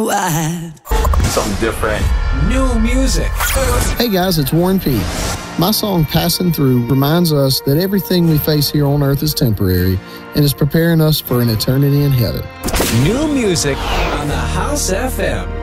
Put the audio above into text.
Something different. New music. Hey guys, it's Warren P. My song Passing Through reminds us that everything we face here on earth is temporary and is preparing us for an eternity in heaven. New music on the House FM.